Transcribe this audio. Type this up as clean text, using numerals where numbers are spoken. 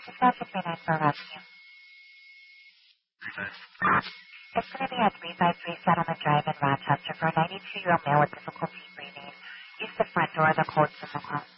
Dispatcher 39 for rescue. It's going to be at 353 Settlement Drive in Rochester for a 92-year-old male with difficulty breathing. Use the front door, the code's in the car.